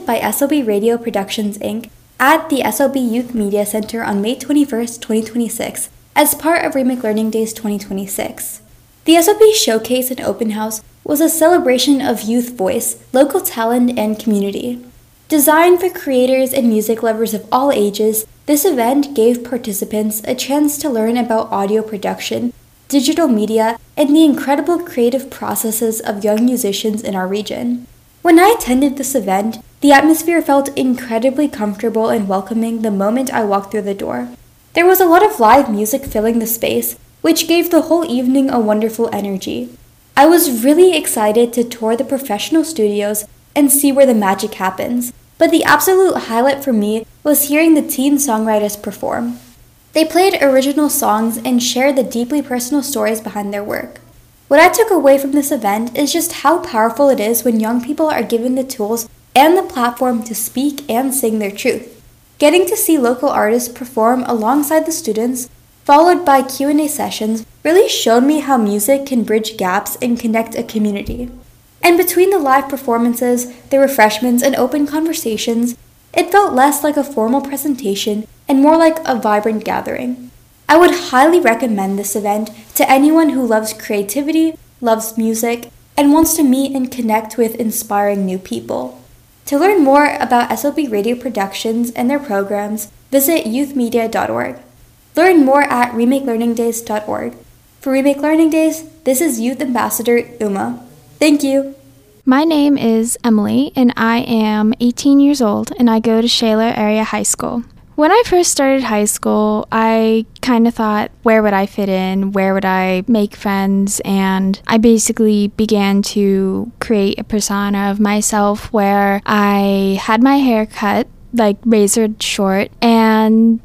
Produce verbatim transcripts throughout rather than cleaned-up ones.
by S L B Radio Productions, Incorporated at the S L B Youth Media Center on May twenty-first, twenty twenty-six, as part of Remake Learning Days twenty twenty-six. The S L B Showcase and Open House was a celebration of youth voice, local talent, and community. Designed for creators and music lovers of all ages, this event gave participants a chance to learn about audio production, digital media, and the incredible creative processes of young musicians in our region. When I attended this event, the atmosphere felt incredibly comfortable and welcoming the moment I walked through the door. There was a lot of live music filling the space, which gave the whole evening a wonderful energy. I was really excited to tour the professional studios and see where the magic happens, but the absolute highlight for me was hearing the teen songwriters perform. They played original songs and shared the deeply personal stories behind their work. What I took away from this event is just how powerful it is when young people are given the tools and the platform to speak and sing their truth. Getting to see local artists perform alongside the students, followed by Q and A sessions, really showed me how music can bridge gaps and connect a community. And between the live performances, the refreshments, and open conversations, it felt less like a formal presentation and more like a vibrant gathering. I would highly recommend this event to anyone who loves creativity, loves music, and wants to meet and connect with inspiring new people. To learn more about S L B Radio Productions and their programs, visit youth media dot org. Learn more at remake learning days dot org. For Remake Learning Days, this is Youth Ambassador Uma. Thank you. My name is Emily, and I am eighteen years old, and I go to Shaler Area High School. When I first started high school, I kind of thought, where would I fit in? Where would I make friends? And I basically began to create a persona of myself where I had my hair cut, like razored short, and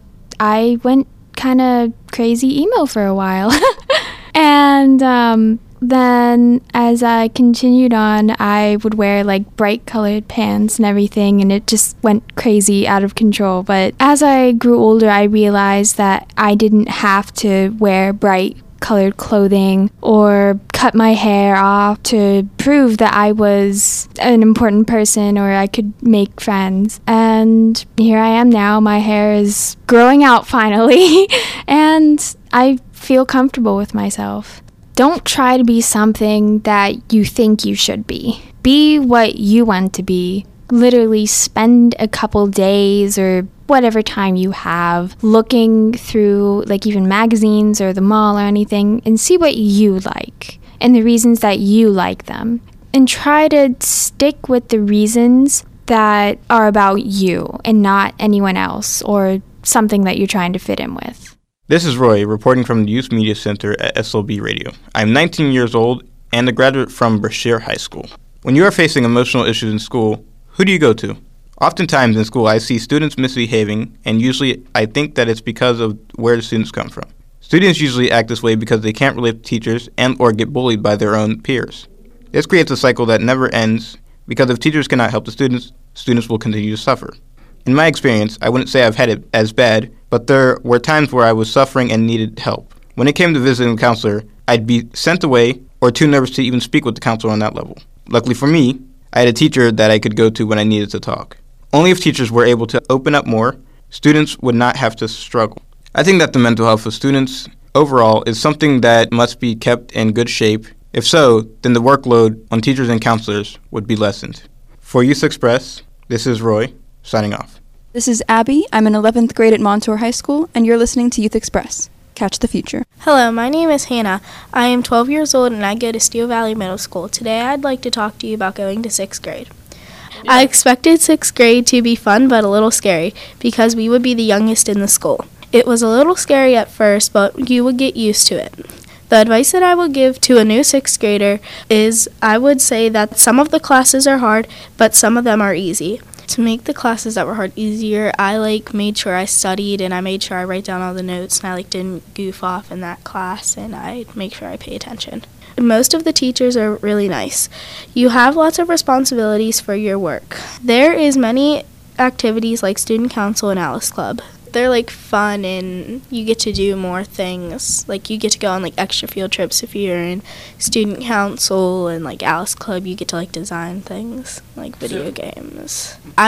I went kind of crazy emo for a while. and um, then as I continued on, I would wear like bright colored pants and everything, and it just went crazy out of control. But as I grew older, I realized that I didn't have to wear bright colored clothing or cut my hair off to prove that I was an important person or I could make friends. And here I am now. My hair is growing out finally, and I feel comfortable with myself. Don't try to be something that you think you should be. Be what you want to be. Literally spend a couple days or whatever time you have looking through like even magazines or the mall or anything and see what you like and the reasons that you like them. And try to stick with the reasons that are about you and not anyone else or something that you're trying to fit in with. This is Roy, reporting from the Youth Media Center at S L B Radio. I'm nineteen years old and a graduate from Brashear High School. When you are facing emotional issues in school, who do you go to? Oftentimes in school, I see students misbehaving, and usually I think that it's because of where the students come from. Students usually act this way because they can't relate to teachers and or get bullied by their own peers. This creates a cycle that never ends, because if teachers cannot help the students, students will continue to suffer. In my experience, I wouldn't say I've had it as bad, but there were times where I was suffering and needed help. When it came to visiting a counselor, I'd be sent away or too nervous to even speak with the counselor on that level. Luckily for me, I had a teacher that I could go to when I needed to talk. Only if teachers were able to open up more, students would not have to struggle. I think that the mental health of students overall is something that must be kept in good shape. If so, then the workload on teachers and counselors would be lessened. For Youth Express, this is Roy, signing off. This is Abby. I'm in eleventh grade at Montour High School, and you're listening to Youth Express. Catch the future. Hello, my name is Hannah. I am twelve years old, and I go to Steel Valley Middle School. Today, I'd like to talk to you about going to sixth grade. Yeah. I expected sixth grade to be fun, but a little scary, because we would be the youngest in the school. It was a little scary at first, but you would get used to it. The advice that I would give to a new sixth grader is I would say that some of the classes are hard, but some of them are easy. To make the classes that were hard easier, I like made sure I studied and I made sure I write down all the notes, and I like didn't goof off in that class, and I make sure I pay attention. Most of the teachers are really nice. You have lots of responsibilities for your work. There is many activities like student council and Alice Club. They're like fun and you get to do more things. Like you get to go on like extra field trips if you're in student council, and like Alice Club you get to like design things like video games. I